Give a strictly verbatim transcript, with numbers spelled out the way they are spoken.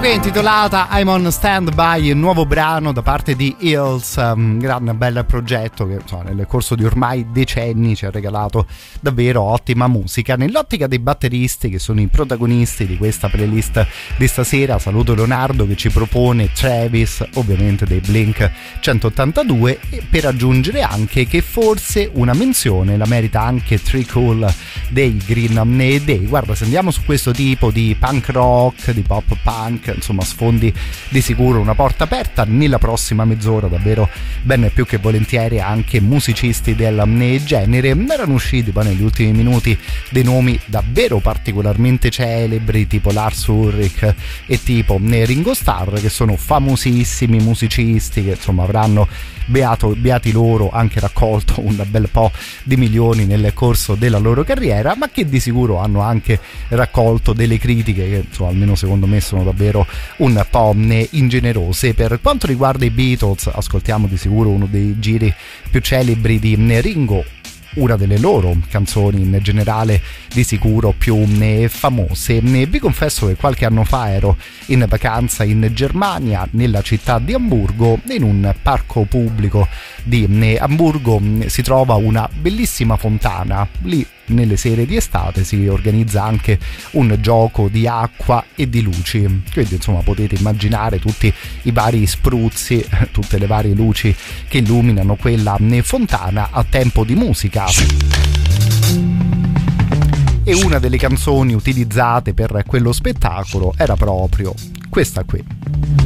qui è intitolata I'm on Standby, il nuovo brano da parte di Hills, un gran bel progetto che insomma, nel corso di ormai decenni ci ha regalato davvero ottima musica. Nell'ottica dei batteristi che sono i protagonisti di questa playlist di stasera, saluto Leonardo che ci propone Travis, ovviamente dei Blink centottantadue, e per aggiungere anche che forse una menzione la merita anche Tree Cool dei Green Day. Guarda, se andiamo su questo tipo di punk rock, di pop punk, insomma sfondi di sicuro una porta aperta. Nella prossima mezz'ora davvero ben più che volentieri anche musicisti del genere. Erano usciti poi negli ultimi minuti dei nomi davvero particolarmente celebri tipo Lars Ulrich e tipo Ringo Starr, che sono famosissimi musicisti che insomma avranno beato, beati loro anche raccolto un bel po' di milioni nel corso della loro carriera, ma che di sicuro hanno anche raccolto delle critiche che insomma almeno secondo me sono davvero un po' ingenerose. Per quanto riguarda i Beatles, ascoltiamo di sicuro uno dei giri più celebri di Ringo, una delle loro canzoni in generale di sicuro più famose. Vi confesso che qualche anno fa ero in vacanza in Germania, nella città di Amburgo. In un parco pubblico di Amburgo si trova una bellissima fontana. Lì nelle sere di estate si organizza anche un gioco di acqua e di luci, quindi insomma potete immaginare tutti i vari spruzzi, tutte le varie luci che illuminano quella fontana a tempo di musica. E una delle canzoni utilizzate per quello spettacolo era proprio questa qui.